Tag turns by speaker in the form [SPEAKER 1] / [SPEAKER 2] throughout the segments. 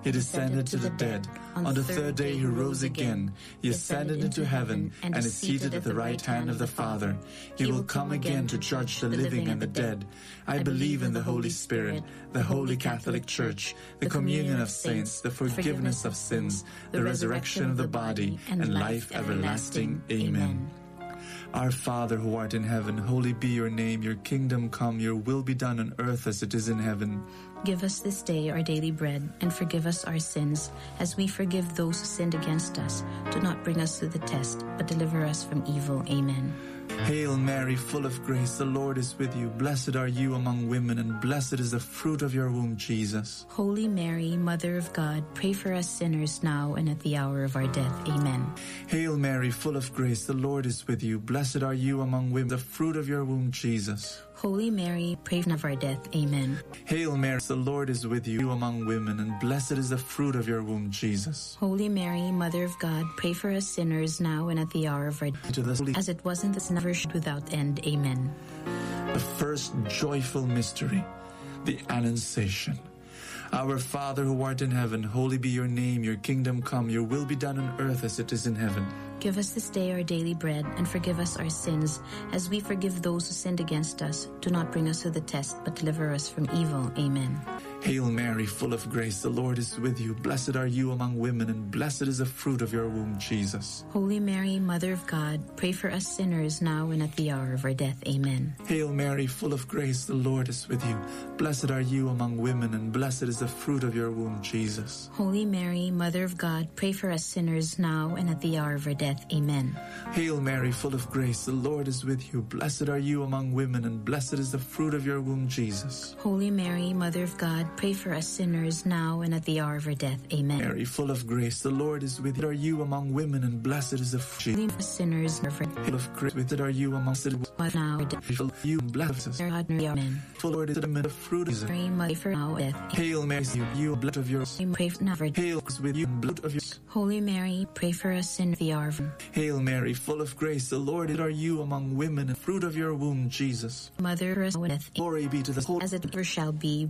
[SPEAKER 1] He descended to the dead. On the third day he rose again. He ascended into heaven and is seated at the right hand of the Father. He will come again to judge the living and the dead. I believe in the Holy Spirit, the Holy Catholic Church, the communion of saints, the forgiveness of sins, the resurrection of the body, and life everlasting. Amen. Our Father who art in heaven, holy be your name. Your kingdom come, your will be done on earth as it is in heaven.
[SPEAKER 2] Give us this day our daily bread, and forgive us our sins, as we forgive those who sinned against us. Do not bring us to the test, but deliver us from evil. Amen.
[SPEAKER 1] Hail Mary, full of grace, the Lord is with you. Blessed are you among women, and blessed is the fruit of your womb, Jesus.
[SPEAKER 2] Holy Mary, Mother of God, pray for us sinners now and at the hour of our death. Amen.
[SPEAKER 1] Hail Mary, full of grace, the Lord is with you. Blessed are you among women, the fruit of your womb, Jesus.
[SPEAKER 2] Holy Mary, pray for us of our death. Amen.
[SPEAKER 1] Hail Mary, the Lord is with you among women, and blessed is the fruit of your womb, Jesus.
[SPEAKER 2] Holy Mary, Mother of God, pray for us sinners now and at the hour of our death. As it was in the never should without end. Amen.
[SPEAKER 1] The first joyful mystery, the Annunciation. Our Father who art in heaven, holy be your name. Your kingdom come, your will be done on earth as it is in heaven.
[SPEAKER 2] Give us this day our daily bread, and forgive us our sins, as we forgive those who sinned against us. Do not bring us to the test, but deliver us from evil. Amen.
[SPEAKER 1] Hail Mary, full of grace, the Lord is with you. Blessed are you among women, and blessed is the fruit of your womb, Jesus.
[SPEAKER 2] Holy Mary, Mother of God, pray for us sinners now and at the hour of our death. Amen.
[SPEAKER 1] Hail Mary, full of grace, the Lord is with you. Blessed are you among women, and blessed is the fruit of your womb, Jesus.
[SPEAKER 2] Holy Mary, Mother of God, pray for us sinners now and at the hour of our death. Amen.
[SPEAKER 1] Hail Mary, full of grace, the Lord is with you. Blessed are you among women, and blessed is the fruit of your womb, Jesus.
[SPEAKER 2] Holy Mary, Mother of God, pray for us sinners now and at the hour of our death. Amen.
[SPEAKER 1] Mary, full of grace, the Lord is with you. Are you among women, and blessed is the fruit
[SPEAKER 2] of sinners.
[SPEAKER 1] Full of grace, with are you among
[SPEAKER 2] now
[SPEAKER 1] full you blessed.
[SPEAKER 2] Amen.
[SPEAKER 1] Full Lord is the fruit of
[SPEAKER 2] Mary, Mother for now death.
[SPEAKER 1] Hail Mary, you blood of yours.
[SPEAKER 2] Pray for never.
[SPEAKER 1] Hail with you blood of yours.
[SPEAKER 2] Holy Mary, pray for us in the hour.
[SPEAKER 1] Hail Mary, full of grace, the Lord are you among women, and fruit of your womb, Jesus.
[SPEAKER 2] Mother of death.
[SPEAKER 1] Glory be to the whole
[SPEAKER 2] as it ever shall be.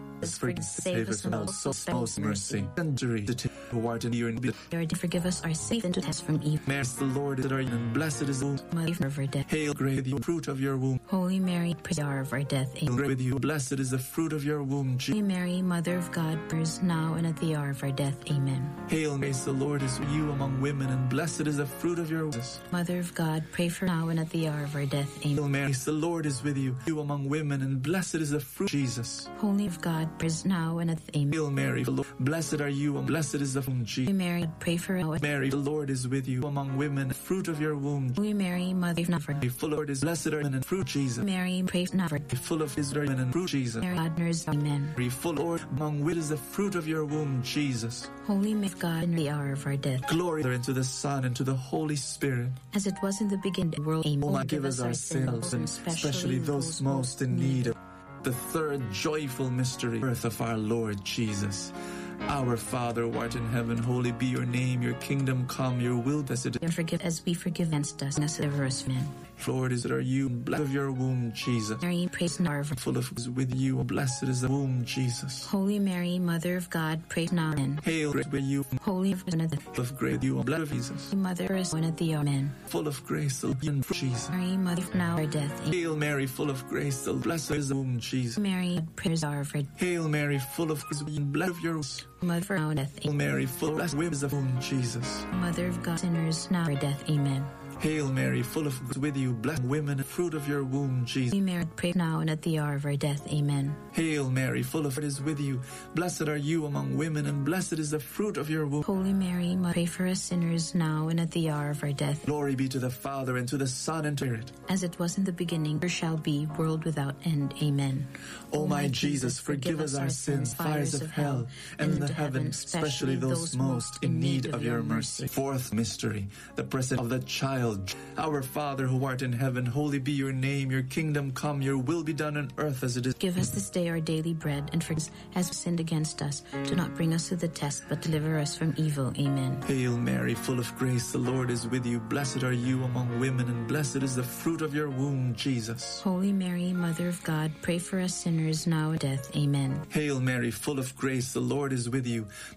[SPEAKER 1] Save us from all souls, mercy. And who art in your
[SPEAKER 2] Lord, forgive us our sins and to test from evil.
[SPEAKER 1] Mary, the Lord is our and blessed is the womb.
[SPEAKER 2] Mother of our death.
[SPEAKER 1] Hail, great the fruit of your womb.
[SPEAKER 2] Holy Mary, pray the hour of our death.
[SPEAKER 1] Hail, with you, blessed is the fruit of your womb.
[SPEAKER 2] Holy Mary, Mother of God, prayers now and at the hour of our death. Amen.
[SPEAKER 1] Hail, Mary, the Lord is with you among women, and blessed is the fruit of your womb.
[SPEAKER 2] Mother of God, pray for now and at the hour of our death. Amen.
[SPEAKER 1] Hail, Mary, the Lord is with you among women, and blessed is the fruit of Jesus.
[SPEAKER 2] Holy of God, prayers now and at the Amen.
[SPEAKER 1] Hail, Mary, the Lord, blessed are you, and blessed is the fruit of Jesus.
[SPEAKER 2] Holy Mary, pray for us.
[SPEAKER 1] Mary, the Lord is with you among women, fruit of your womb.
[SPEAKER 2] Holy Mary, Mother of God,
[SPEAKER 1] full of Lord is blessed are women and fruit Jesus.
[SPEAKER 2] Mary, pray never.
[SPEAKER 1] Full of Israel and fruit Jesus.
[SPEAKER 2] Mary, God, nurse, Amen.
[SPEAKER 1] Mary, full Lord among women is the fruit of your womb, Jesus.
[SPEAKER 2] Holy Mary of God, in the hour of our death.
[SPEAKER 1] Glory to the Son and to the Holy Spirit,
[SPEAKER 2] as it was in the beginning. The world. Amen.
[SPEAKER 1] Oh, my, give us our sins, and especially those most in need of the third joyful mystery, birth of our Lord Jesus. Our Father who art in heaven, holy be your name. Your kingdom come, your will be as it is.
[SPEAKER 2] Forgive as we forgive against us, and us deliver us from men.
[SPEAKER 1] Lord, is it are you, blessed of your womb, Jesus.
[SPEAKER 2] Mary, praise now.
[SPEAKER 1] Full of with you, blessed is the womb, Jesus.
[SPEAKER 2] Holy Mary, Mother of God, praise now. Amen.
[SPEAKER 1] Hail, great with you.
[SPEAKER 2] Holy of
[SPEAKER 1] grace, you, blessed of Jesus.
[SPEAKER 2] Mother is one at the Amen.
[SPEAKER 1] Full of grace, the Jesus.
[SPEAKER 2] Mary, Mother of now our death. Amen.
[SPEAKER 1] Hail Mary, full of grace, the blessed is the womb, Jesus.
[SPEAKER 2] Mary, prayers are for.
[SPEAKER 1] Hail Mary, full of grace, blessed of your
[SPEAKER 2] Mother for our death.
[SPEAKER 1] Hail Mary, full of blessed is the womb, Jesus.
[SPEAKER 2] Mother of God, sinners now our death. Amen.
[SPEAKER 1] Hail Mary, full of grace with you, blessed women, fruit of your womb, Jesus.
[SPEAKER 2] Holy Mary, pray now and at the hour of our death. Amen.
[SPEAKER 1] Hail Mary, full of grace is with you, blessed are you among women, and blessed is the fruit of your womb.
[SPEAKER 2] Holy Mary, pray for us sinners now and at the hour of our death.
[SPEAKER 1] Glory be to the Father, and to the Son, and to the Spirit.
[SPEAKER 2] As it was in the beginning, there shall be, world without end. Amen.
[SPEAKER 1] O my Jesus, forgive us our sins, fires of hell, and in the heaven, especially those most in need of your mercy. Fourth mystery, the presence of the child. Our Father who art in heaven, holy be your name. Your kingdom come, your will be done on earth as it is.
[SPEAKER 2] Give us this day our daily bread, and forgive us as we sinned against us. Do not bring us to the test, but deliver us from evil. Amen.
[SPEAKER 1] Hail Mary, full of grace, the Lord is with you. Blessed are you among women, and blessed is the fruit of your womb, Jesus.
[SPEAKER 2] Holy Mary, Mother of God, pray for us sinners now and death. Amen.
[SPEAKER 1] Hail Mary, full of grace, the Lord is with you.